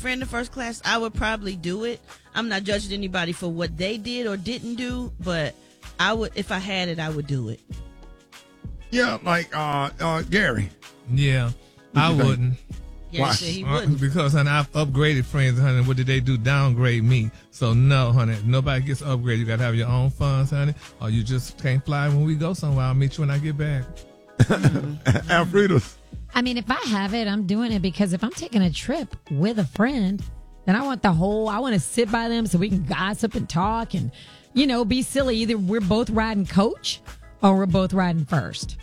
friend in first class, I would probably do it. I'm not judging anybody for what they did or didn't do, but I would, if I had it, I would do it. Yeah, like Gary. Yeah, I wouldn't. Gary said he wouldn't. Because, honey, I've upgraded friends, honey. What did they do? Downgrade me. So, no, honey, nobody gets upgraded. You got to have your own funds, honey, or you just can't fly when we go somewhere. I'll meet you when I get back. Alfredo. I mean, if I have it, I'm doing it because if I'm taking a trip with a friend, then I want to sit by them so we can gossip and talk and, be silly. Either we're both riding coach or we're both riding first.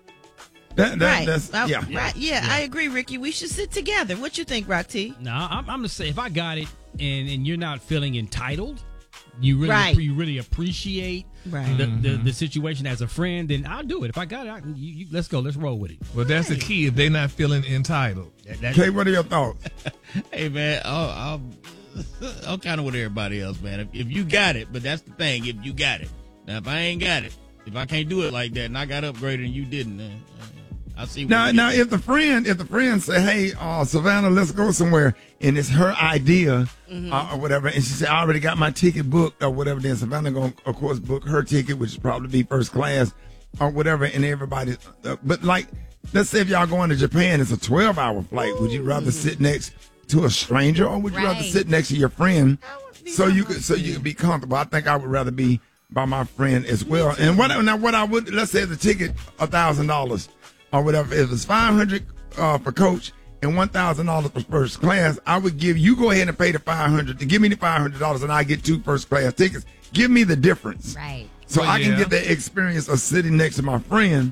I agree, Ricky. We should sit together. What you think, Rock T? No, I'm gonna say if I got it and you're not feeling entitled, you really appreciate the situation as a friend, then I'll do it. If I got it, let's go. Let's roll with it. Well, that's the key. If they're not feeling entitled. Okay, what are your thoughts? Hey, man, I'm kind of with everybody else, man. If you got it, but that's the thing. If you got it. Now, if I ain't got it, if I can't do it like that and I got upgraded and you didn't, I see. Now, if the friend say, "Hey, Savannah, let's go somewhere," and it's her idea or whatever, and she said, "I already got my ticket booked" or whatever, then Savannah gonna, of course, book her ticket, which is probably be first class or whatever, and everybody. But like, let's say if y'all going to Japan, it's a 12-hour flight. Would you rather sit next to a stranger or would you rather sit next to your friend so you could be comfortable? I think I would rather be by my friend as well. And what I would, let's say the ticket $1,000. Or whatever, if it's $500 for coach and $1,000 for first class, I would give you go ahead and pay the $500 to give me the $500, and I get 2 first class tickets. Give me the difference, right? So I can get the experience of sitting next to my friend,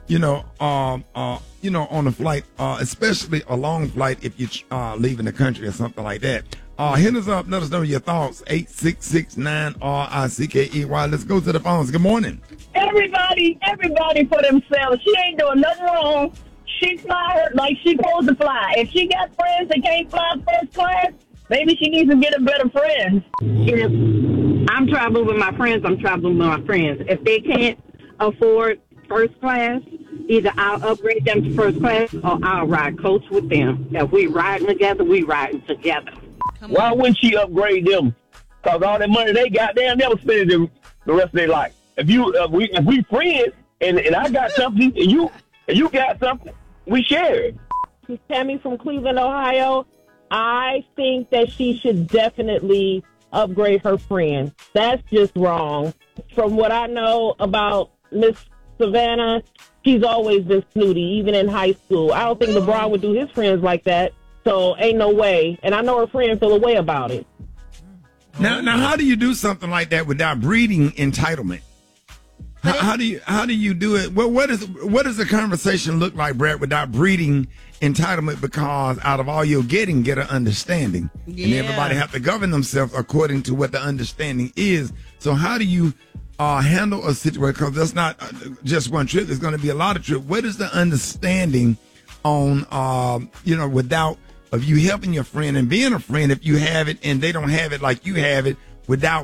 on a flight, especially a long flight if you're leaving the country or something like that. Hit us up, let us know your thoughts. 866-9-RICKEY. Let's go to the phones. Good morning. Everybody for themselves. She ain't doing nothing wrong. She fly her like she supposed to fly. If she got friends that can't fly first class, maybe she needs to get a better friend. If I'm traveling with my friends, I'm traveling with my friends. If they can't afford first class, either I'll upgrade them to first class or I'll ride coach with them. If we riding together, we riding together. Why wouldn't she upgrade them? Because all that money they got, they'll never spend it the rest of their life. If we friends and I got something and you got something, we share it. This is Tammy from Cleveland, Ohio. I think that she should definitely upgrade her friend. That's just wrong. From what I know about Miss Savannah, she's always been snooty, even in high school. I don't think LeBron would do his friends like that. So ain't no way. And I know her friends feel a way about it. Now, how do you do something like that without breeding entitlement? How do you do it? Well, what does the conversation look like, Brett, without breeding entitlement? Because out of all you're getting, get an understanding, and everybody have to govern themselves according to what the understanding is. So how do you handle a situation? Because that's not just one trip. There's going to be a lot of trips. What is the understanding on without of you helping your friend and being a friend if you have it and they don't have it like you have it, without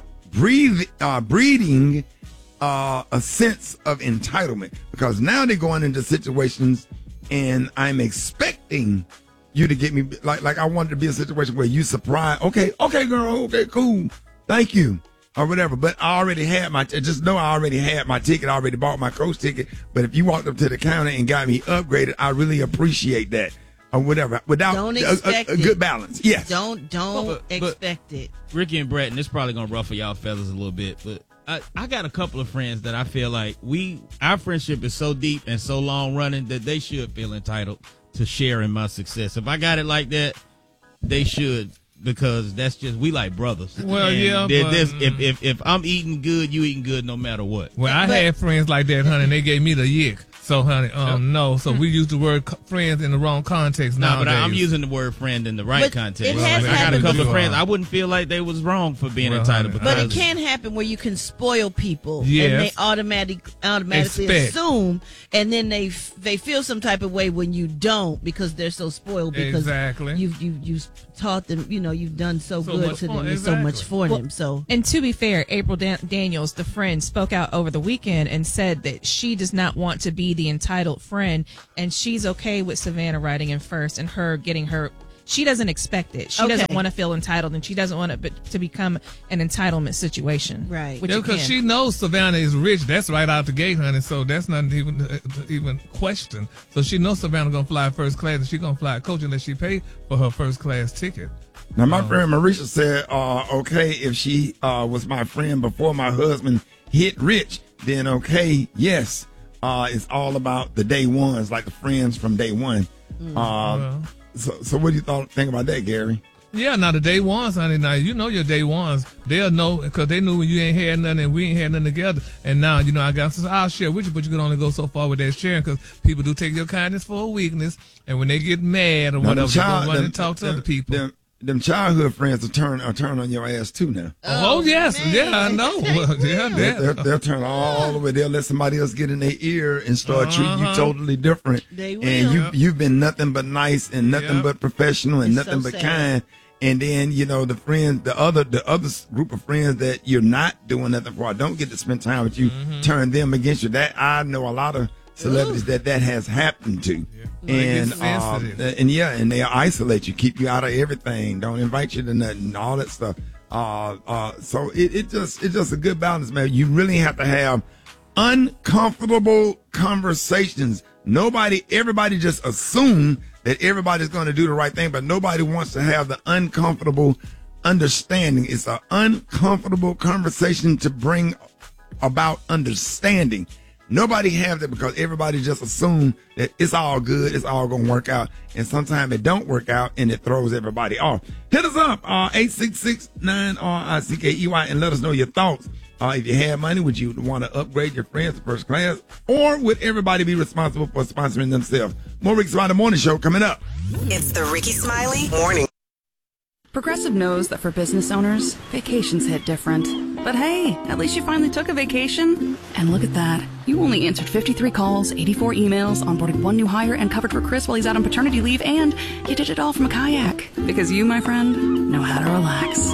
breeding a sense of entitlement? Because now they're going into situations and I'm expecting you to get me like I wanted to be a situation where you surprise, okay girl, okay, cool, thank you, or whatever. But I already had I already had my ticket, I already bought my coach ticket. But if you walked up to the counter and got me upgraded, I really appreciate that. Or whatever, without a good balance. Yes. Don't expect it. Ricky and Brett, and this is probably gonna ruffle y'all feathers a little bit, but I got a couple of friends that I feel like our friendship is so deep and so long running that they should feel entitled to sharing my success. If I got it like that, they should, because that's just, we like brothers. Well, and if I'm eating good, you eating good no matter what. Well, I had friends like that, honey, and they gave me the yick. So, honey, no. So we use the word friends in the wrong context now. No, but I'm using the word friend in the right context. I got a couple of friends. I wouldn't feel like they was wrong for being entitled. Honey, but it can happen where you can spoil people, and they automatically assume, and then they feel some type of way when you don't, because they're so spoiled because you've taught them, you've done so good to them and so much for them. So, and to be fair, April Daniels, the friend, spoke out over the weekend and said that she does not want to be the entitled friend, and she's okay with Savannah riding in first and her getting her she doesn't expect it. She doesn't want to feel entitled, and she doesn't want it to become an entitlement situation. Right. Because she knows Savannah is rich. That's right out the gate, honey. So that's not even question. So she knows Savannah gonna fly first class, and she gonna fly coach unless she pay for her first class ticket. Now, my friend Marisha said, okay, if she was my friend before my husband hit rich, then okay, yes, it's all about the day ones, like the friends from day one. So what do you think about that, Gary? Yeah, now the day ones, honey, now you know your day ones. They'll know because they knew when you ain't had nothing and we ain't had nothing together. And now, you know, I'll share with you, but you can only go so far with that sharing because people do take your kindness for a weakness. And when they get mad or whatever, they go run and talk to other people. Them childhood friends will turn on your ass too now. Oh yes, man. Yeah, I know. They'll turn all the way. They'll let somebody else get in their ear and start treating you totally different. They will. And you've been nothing but nice and nothing but professional and nothing but kind. And then, you know, the other group of friends that you're not doing nothing for, don't get to spend time with you, turn them against you. That I know a lot of celebrities that has happened to. And they'll isolate you, keep you out of everything, don't invite you to nothing, all that stuff. So it's just a good balance, man. You really have to have uncomfortable conversations. Everybody just assume that everybody's going to do the right thing, but nobody wants to have the uncomfortable understanding. It's an uncomfortable conversation to bring about understanding. Nobody has it because everybody just assume that it's all good, it's all going to work out. And sometimes it don't work out and it throws everybody off. Hit us up, 866-9RICKEY, and let us know your thoughts. If you have money, would you want to upgrade your friends to first class? Or would everybody be responsible for sponsoring themselves? More Ricky Smiley Morning Show coming up. It's the Ricky Smiley Morning. Progressive knows that for business owners, vacations hit different. But hey, at least you finally took a vacation. And look at that. You only answered 53 calls, 84 emails, onboarded 1 new hire, and covered for Chris while he's out on paternity leave, and you did it all from a kayak. Because you, my friend, know how to relax.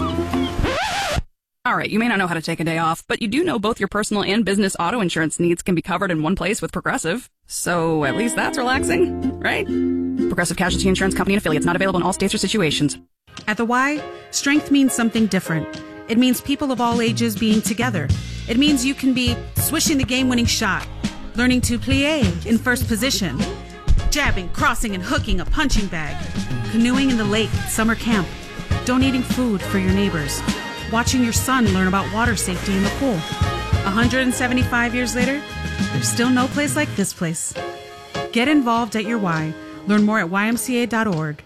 All right, you may not know how to take a day off, but you do know both your personal and business auto insurance needs can be covered in one place with Progressive. So at least that's relaxing, right? Progressive Casualty Insurance Company and Affiliates, not available in all states or situations. At the Y, strength means something different. It means people of all ages being together. It means you can be swishing the game-winning shot, learning to plie in first position, jabbing, crossing, and hooking a punching bag, canoeing in the lake at summer camp, donating food for your neighbors, watching your son learn about water safety in the pool. 175 years later, there's still no place like this place. Get involved at your Y. Learn more at ymca.org.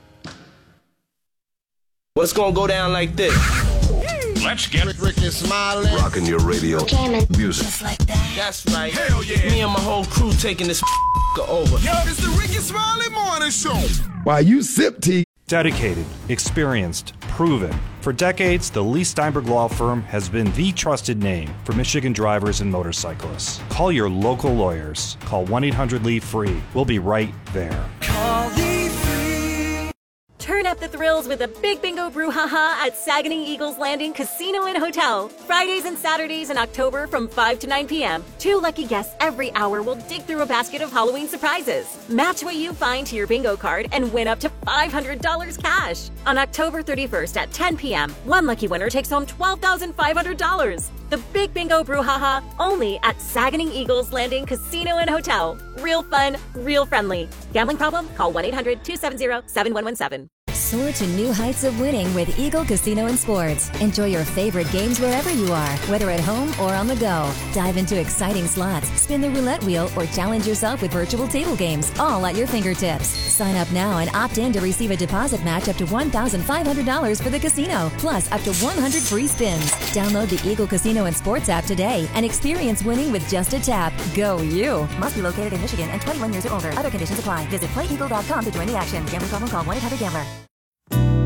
What's gonna go down like this? Let's get Ricky Smiley. Rocking your radio. Music. Just like that. That's right. Hell yeah. Me and my whole crew taking this over. Yo, it's the Ricky Smiley Morning Show. While you sip tea. Dedicated, experienced, proven. For decades, the Lee Steinberg Law Firm has been the trusted name for Michigan drivers and motorcyclists. Call your local lawyers. Call 1-800-LEE-FREE. We'll be right there. Call Lee Free. Turn up the thrills with a Big Bingo Brouhaha at Saganing Eagles Landing Casino and Hotel. Fridays and Saturdays in October from 5 to 9 p.m. 2 lucky guests every hour will dig through a basket of Halloween surprises. Match what you find to your bingo card and win up to $500 cash. On October 31st at 10 p.m., one lucky winner takes home $12,500. The Big Bingo Brouhaha, only at Saganing Eagles Landing Casino and Hotel. Real fun, real friendly. Gambling problem? Call 1-800-270-7117. Soar to new heights of winning with Eagle Casino and Sports. Enjoy your favorite games wherever you are, whether at home or on the go. Dive into exciting slots, spin the roulette wheel, or challenge yourself with virtual table games, all at your fingertips. Sign up now and opt in to receive a deposit match up to $1,500 for the casino, plus up to 100 free spins. Download the Eagle Casino and Sports app today and experience winning with just a tap. Go you! Must be located in Michigan and 21 years or older. Other conditions apply. Visit playeagle.com to join the action. Gambling problem? Call 1-800-GAMBLER.